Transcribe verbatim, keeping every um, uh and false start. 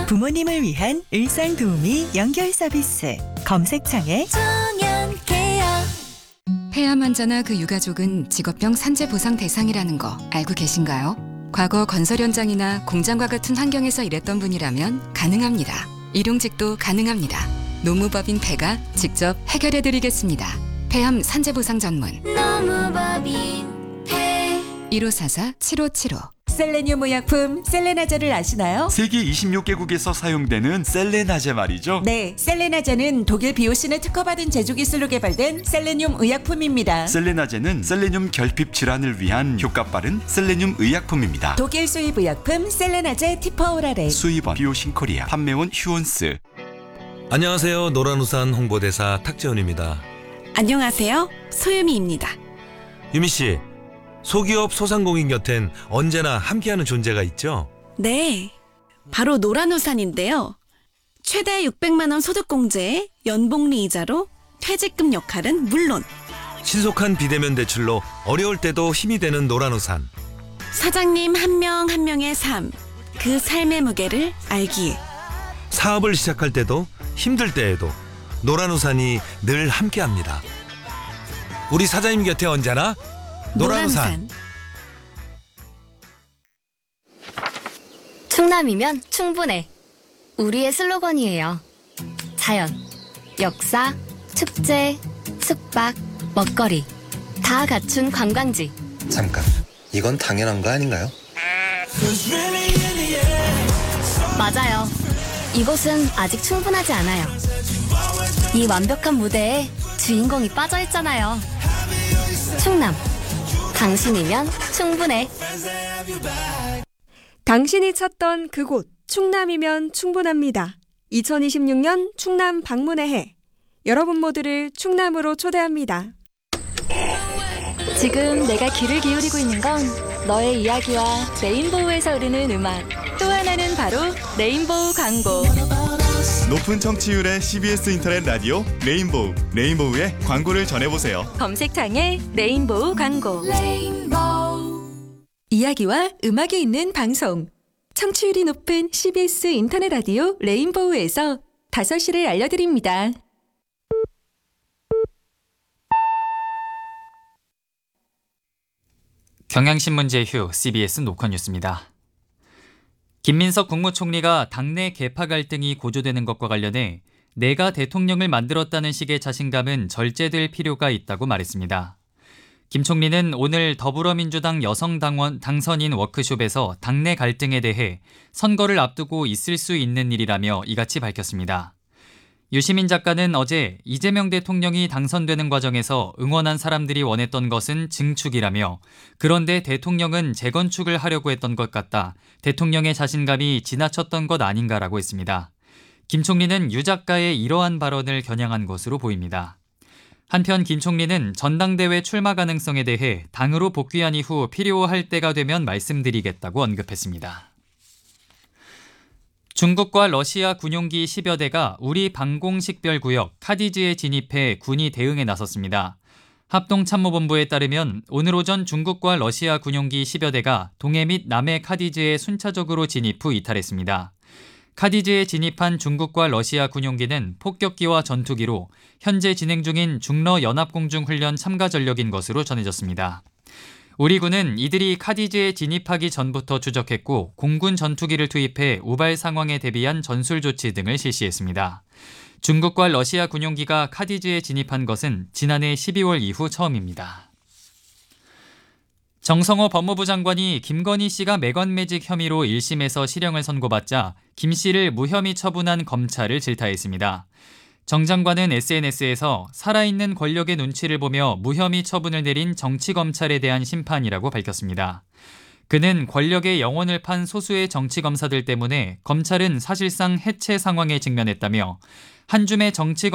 부모님을 위한 일상 도우미 연결 서비스. 검색창에 청년케어. 폐암 환자나 그 유가족은 직업병 산재 보상 대상이라는 거 알고 계신가요? 과거 건설 현장이나 공장과 같은 환경에서 일했던 분이라면 가능합니다. 일용직도 가능합니다. 노무법인 폐가 직접 해결해드리겠습니다. 폐암 산재 보상 전문 노무법인 폐. 일오사사 칠오칠오. 셀레늄 의약품 셀레나제를 아시나요? 세계 이십육 개국에서 사용되는 셀레나제 말이죠. 네, 셀레나제는 독일 비오신을 특허받은 제조 기술로 개발된 셀레늄 의약품입니다. 셀레나제는 셀레늄 결핍 질환을 위한 효과 빠른 셀레늄 의약품입니다. 독일 수입 의약품 셀레나제 티퍼오라레. 수입원 비오신 코리아, 판매원 휴온스. 안녕하세요. 노란우산 홍보대사 탁재훈입니다. 안녕하세요. 소유미입니다. 유미 씨, 소기업 소상공인 곁엔 언제나 함께하는 존재가 있죠? 네, 바로 노란우산인데요. 최대 육백만 원 소득공제에 연봉리 이자로 퇴직금 역할은 물론 신속한 비대면 대출로 어려울 때도 힘이 되는 노란우산. 사장님 한 명 한 명의 삶, 그 삶의 무게를 알기에 사업을 시작할 때도 힘들 때에도 노란우산이 늘 함께합니다. 우리 사장님 곁에 언제나 노란우산. 충남이면 충분해. 우리의 슬로건이에요. 자연, 역사, 축제, 숙박, 먹거리 다 갖춘 관광지. 잠깐, 이건 당연한 거 아닌가요? 맞아요. 이곳은 아직 충분하지 않아요. 이 완벽한 무대에 주인공이 빠져있잖아요. 충남, 당신이면 충분해. 당신이 찾던 그곳 충남이면 충분합니다. 이천이십육 년 충남 방문의 해. 여러분 모두를 충남으로 초대합니다. 지금 내가 귀를 기울이고 있는 건 너의 이야기와 레인보우에서 흐르는 음악. 또 하나는 바로 레인보우 광고. 높은 청취율의 씨비에스 인터넷 라디오 레인보우. 레인보우의 광고를 전해보세요. 검색창에 레인보우 광고. 레인보우. 이야기와 음악이 있는 방송. 청취율이 높은 씨비에스 인터넷 라디오 레인보우에서 다섯 시를 알려드립니다. 경향신문 제휴 씨비에스 녹화뉴스입니다. 김민석 국무총리가 당내 계파 갈등이 고조되는 것과 관련해 내가 대통령을 만들었다는 식의 자신감은 절제될 필요가 있다고 말했습니다. 김 총리는 오늘 더불어민주당 여성당원 당선인 워크숍에서 당내 갈등에 대해 선거를 앞두고 있을 수 있는 일이라며 이같이 밝혔습니다. 유시민 작가는 어제 이재명 대통령이 당선되는 과정에서 응원한 사람들이 원했던 것은 증축이라며 그런데 대통령은 재건축을 하려고 했던 것 같다. 대통령의 자신감이 지나쳤던 것 아닌가라고 했습니다. 김 총리는 유 작가의 이러한 발언을 겨냥한 것으로 보입니다. 한편 김 총리는 전당대회 출마 가능성에 대해 당으로 복귀한 이후 필요할 때가 되면 말씀드리겠다고 언급했습니다. 중국과 러시아 군용기 십여 대가 우리 방공식별구역 카디즈에 진입해 군이 대응에 나섰습니다. 합동참모본부에 따르면 오늘 오전 중국과 러시아 군용기 십여 대가 동해 및 남해 카디즈에 순차적으로 진입 후 이탈했습니다. 카디즈에 진입한 중국과 러시아 군용기는 폭격기와 전투기로 현재 진행 중인 중러 연합공중훈련 참가 전력인 것으로 전해졌습니다. 우리 군은 이들이 카디즈에 진입하기 전부터 추적했고 공군 전투기를 투입해 우발 상황에 대비한 전술 조치 등을 실시했습니다. 중국과 러시아 군용기가 카디즈에 진입한 것은 지난해 십이월 이후 처음입니다. 정성호 법무부 장관이 김건희 씨가 매관매직 혐의로 일 심에서 실형을 선고받자 김 씨를 무혐의 처분한 검찰을 질타했습니다. 정 장관은 에스엔에스에서 살아있는 권력의 눈치를 보며 무혐의 처분을 내린 정치검찰에 대한 심판이라고 밝혔습니다. 그는 권력의 영혼을 판 소수의 정치검사들 때문에 검찰은 사실상 해체 상황에 직면했다며 한 줌의 정치